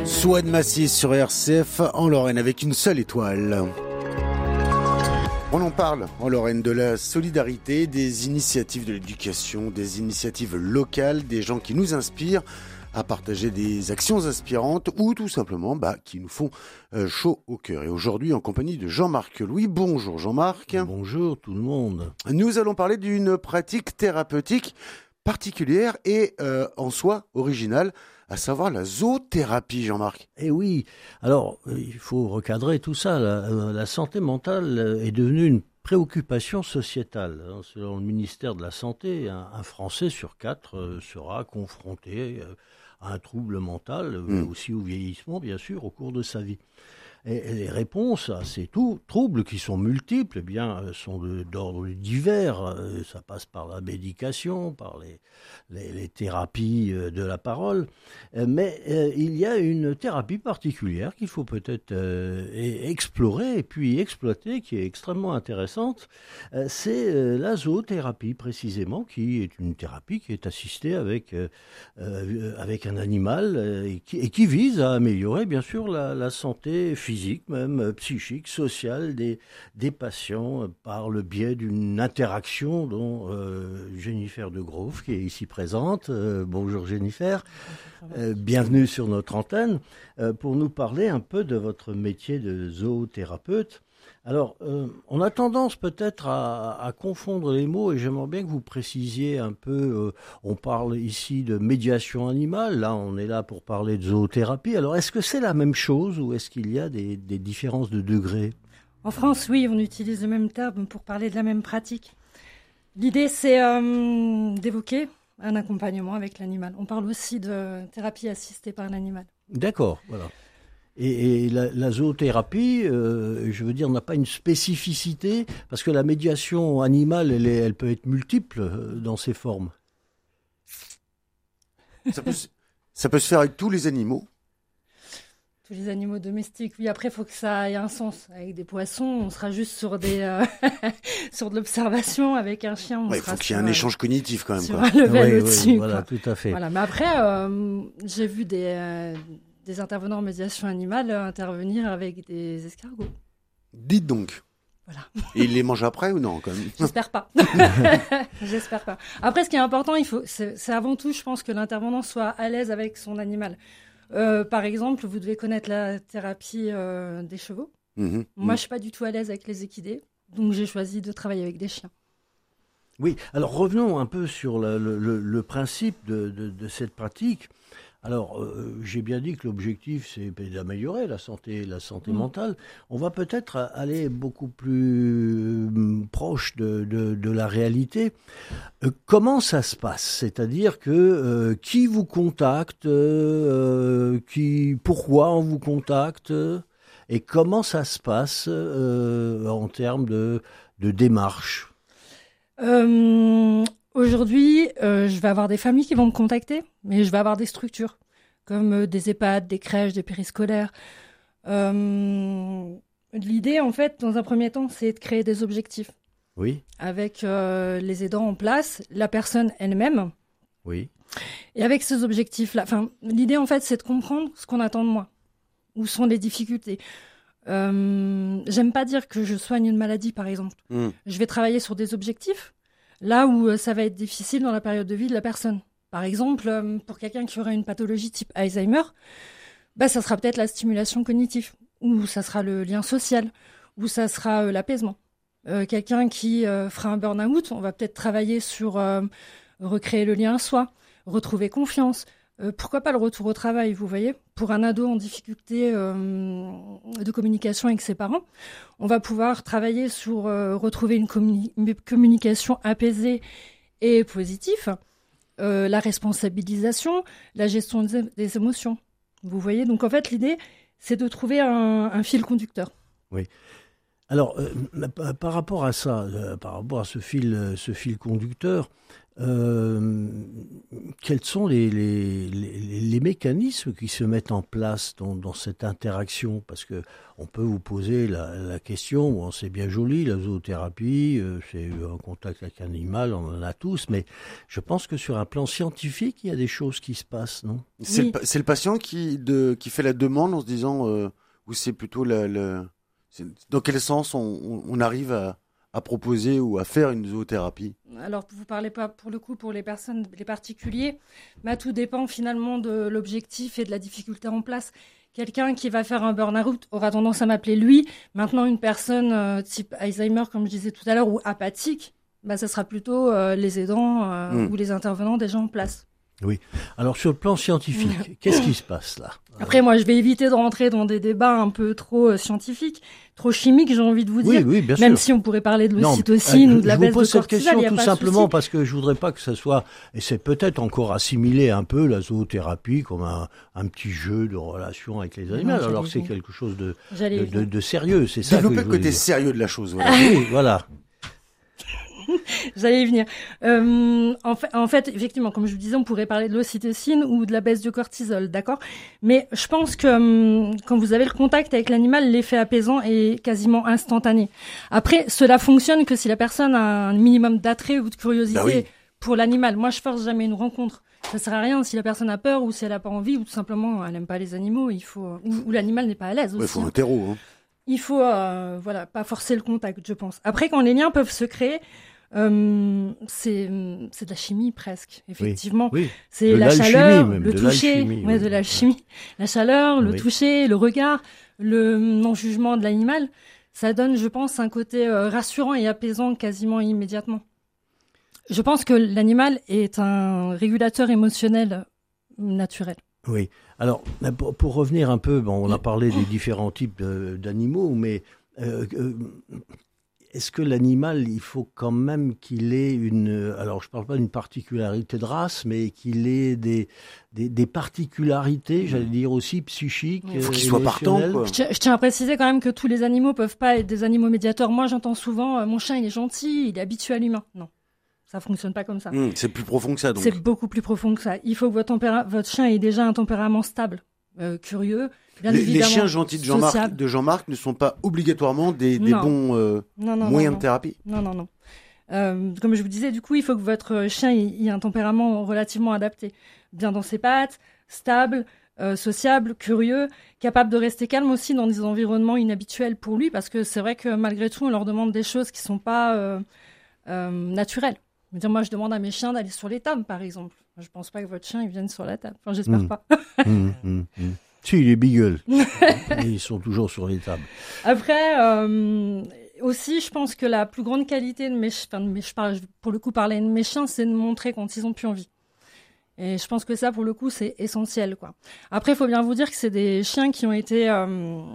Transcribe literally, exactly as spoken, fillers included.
Souad Massis sur R C F en Lorraine avec une seule étoile. On en parle en Lorraine de la solidarité, des initiatives de l'éducation, des initiatives locales, des gens qui nous inspirent à partager des actions inspirantes ou tout simplement bah, qui nous font euh, chaud au cœur. Et aujourd'hui, en compagnie de Jean-Marc Louis. Bonjour Jean-Marc. Bonjour tout le monde. Nous allons parler d'une pratique thérapeutique particulière et euh, en soi originale, à savoir la zoothérapie, Jean-Marc. Eh oui, alors il faut recadrer tout ça. La, la santé mentale est devenue une préoccupation sociétale. Selon le ministère de la Santé, un, un Français sur quatre euh, sera confronté euh, à un trouble mental, mais mmh. aussi au vieillissement, bien sûr, au cours de sa vie. Et, et les réponses à ces tout, troubles, qui sont multiples, eh bien, sont de, d'ordre divers. Ça passe par la médication, par les, les, les thérapies de la parole. Mais euh, il y a une thérapie particulière qu'il faut peut-être euh, explorer et puis exploiter, qui est extrêmement intéressante. Euh, c'est euh, la zoothérapie, précisément, qui est une thérapie qui est assistée avec, euh, euh, avec un animal euh, et, qui, et qui vise à améliorer, bien sûr, la, la santé physique. physique, même psychique, sociale des, des patients par le biais d'une interaction dont euh, Jennifer de Grove, qui est ici présente. Euh, bonjour Jennifer, euh, bienvenue sur notre antenne euh, pour nous parler un peu de votre métier de zoothérapeute. Alors, euh, on a tendance peut-être à, à confondre les mots et j'aimerais bien que vous précisiez un peu, euh, on parle ici de médiation animale, là on est là pour parler de zoothérapie. Alors, est-ce que c'est la même chose ou est-ce qu'il y a des, des différences de degrés ? En France, oui, on utilise le même terme pour parler de la même pratique. L'idée, c'est euh, d'évoquer un accompagnement avec l'animal. On parle aussi de thérapie assistée par l'animal. D'accord, voilà. Et, et la, la zoothérapie, euh, je veux dire, n'a pas une spécificité, parce que la médiation animale, elle, est, elle peut être multiple euh, dans ses formes. Ça peut, ça peut se faire avec tous les animaux. Tous les animaux domestiques, oui. Après, il faut que ça ait un sens. Avec des poissons, on sera juste sur des euh, sur de l'observation. Avec un chien, on ouais, sera faut qu'il y ait sur, un échange cognitif quand même. Sur Quoi. un level oui, au-dessus. Oui, voilà, quoi. tout à fait. Voilà. Mais après, euh, j'ai vu des... Euh, des intervenants en médiation animale euh, intervenir avec des escargots. Dites donc. Voilà. Et ils les mangent après ou non quand même ? J'espère pas. J'espère pas. Après, ce qui est important, il faut, c'est, c'est avant tout, je pense, que l'intervenant soit à l'aise avec son animal. Euh, par exemple, vous devez connaître la thérapie euh, des chevaux. Mmh, Moi, mmh. je suis pas du tout à l'aise avec les équidés, donc j'ai choisi de travailler avec des chiens. Oui, alors revenons un peu sur le, le, le principe de, de, de cette pratique. Alors, euh, j'ai bien dit que l'objectif, c'est d'améliorer la santé, la santé mmh. mentale. On va peut-être aller beaucoup plus euh, proche de, de, de la réalité. Euh, comment ça se passe ? C'est-à-dire que euh, qui vous contacte, euh, qui, pourquoi on vous contacte, et comment ça se passe euh, en termes de, de démarche ? euh... Aujourd'hui, euh, je vais avoir des familles qui vont me contacter, mais je vais avoir des structures, comme euh, des EHPAD, des crèches, des périscolaires. Euh, l'idée, en fait, dans un premier temps, c'est de créer des objectifs. Oui. Avec euh, les aidants en place, la personne elle-même. Oui. Et avec ces objectifs-là, enfin, l'idée, en fait, c'est de comprendre ce qu'on attend de moi. Où sont les difficultés. Euh, j'aime pas dire que je soigne une maladie, par exemple. Mmh. Je vais travailler sur des objectifs. Là où euh, ça va être difficile dans la période de vie de la personne. Par exemple, euh, pour quelqu'un qui aurait une pathologie type Alzheimer, bah, ça sera peut-être la stimulation cognitive, ou ça sera le lien social, ou ça sera euh, l'apaisement. Euh, quelqu'un qui euh, fera un burn-out, on va peut-être travailler sur euh, recréer le lien à soi, retrouver confiance. Euh, pourquoi pas le retour au travail, vous voyez ? Pour un ado en difficulté euh, de communication avec ses parents, on va pouvoir travailler sur euh, retrouver une, communi- une communication apaisée et positive, euh, la responsabilisation, la gestion des, des émotions. Vous voyez ? Donc en fait, l'idée, c'est de trouver un, un fil conducteur. Oui. Alors, euh, par rapport à ça, euh, par rapport à ce fil, ce fil conducteur, euh, quels sont les, les, les, les mécanismes qui se mettent en place dans, dans cette interaction? Parce que on peut vous poser la, la question, bon, c'est bien joli, la zoothérapie, euh, c'est un contact avec un animal, on en a tous, mais je pense que sur un plan scientifique, il y a des choses qui se passent, non? C'est, oui. le, c'est le patient qui, de, qui fait la demande en se disant, euh, ou c'est plutôt la, la, c'est, dans quel sens on, on arrive à, à proposer ou à faire une zoothérapie? Alors, vous parlez pas pour le coup pour les personnes, les particuliers, mais tout dépend finalement de l'objectif et de la difficulté en place. Quelqu'un qui va faire un burn-out aura tendance à m'appeler lui. Maintenant, une personne euh, type Alzheimer, comme je disais tout à l'heure, ou apathique, bah, ça sera plutôt euh, les aidants euh, mmh. ou les intervenants déjà en place. Oui. Alors, sur le plan scientifique, qu'est-ce qui se passe là? Après, moi, je vais éviter de rentrer dans des débats un peu trop euh, scientifiques, trop chimiques, j'ai envie de vous dire. Oui, oui, bien Même sûr. si on pourrait parler de l'ocytocine non, ou de la baisse de cortisol. Je vous pose cette question tout simplement de parce que je voudrais pas que ça soit, et c'est peut-être encore assimilé un peu la zoothérapie comme un, un petit jeu de relation avec les animaux, alors que c'est quelque chose de, de, de, de sérieux. C'est ça. Développer que je le côté dire. sérieux de la chose. Voilà. Oui, voilà. J'allais y venir. Euh, en, fait, en fait, effectivement, comme je vous disais, on pourrait parler de l'ocytocine ou de la baisse de cortisol, d'accord? Mais je pense que hum, quand vous avez le contact avec l'animal, l'effet apaisant est quasiment instantané. Après, cela fonctionne que si la personne a un minimum d'attrait ou de curiosité bah oui. pour l'animal. Moi, je force jamais une rencontre. Ça sert à rien si la personne a peur ou si elle a pas envie ou tout simplement elle aime pas les animaux. Il faut ou, ou l'animal n'est pas à l'aise aussi. Il faut un terreau. Hein. Il faut, euh, voilà, pas forcer le contact, je pense. Après, quand les liens peuvent se créer. Euh, c'est c'est de la chimie presque, effectivement. Oui, oui. C'est de la chaleur, même, le de toucher, oui, ouais, de l'alchimie, la chaleur, le oui. toucher, le regard, le non-jugement de l'animal. Ça donne, je pense, un côté euh, rassurant et apaisant quasiment immédiatement. Je pense que l'animal est un régulateur émotionnel naturel. Oui. Alors, pour, pour revenir un peu, bon, on a parlé des différents types de, d'animaux, mais euh, euh, est-ce que l'animal, il faut quand même qu'il ait une... Alors, je ne parle pas d'une particularité de race, mais qu'il ait des, des, des particularités, j'allais dire aussi psychiques. Il faut qu'il soit partant, quoi. Je tiens, je tiens à préciser quand même que tous les animaux ne peuvent pas être des animaux médiateurs. Moi, j'entends souvent, euh, mon chien, il est gentil, il est habitué à l'humain. Non, ça ne fonctionne pas comme ça. Mmh, c'est plus profond que ça, donc. C'est beaucoup plus profond que ça. Il faut que votre, tempéra- votre chien ait déjà un tempérament stable, euh, curieux. Bien les, évidemment, les chiens gentils de Jean-Marc, de Jean-Marc ne sont pas obligatoirement des, des bons euh, non, non, moyens non, de thérapie. Non, non, non. Euh, comme je vous disais, du coup, il faut que votre chien ait un tempérament relativement adapté. Bien dans ses pattes, stable, euh, sociable, curieux, capable de rester calme aussi dans des environnements inhabituels pour lui, parce que c'est vrai que malgré tout, on leur demande des choses qui ne sont pas euh, euh, naturelles. Je veux dire, moi, je demande à mes chiens d'aller sur les tables, par exemple. Je ne pense pas que votre chien il vienne sur la table. Enfin, j'espère mmh. pas. mmh, mmh, mmh. Si, les beagles, ils sont toujours sur les tables. Après, euh, aussi, je pense que la plus grande qualité de mes chiens, enfin, de mes, je parle, pour le coup, parler de mes chiens, c'est de montrer quand ils ont plus envie. Et je pense que ça, pour le coup, c'est essentiel, quoi. Après, il faut bien vous dire que c'est des chiens qui ont été... Euh,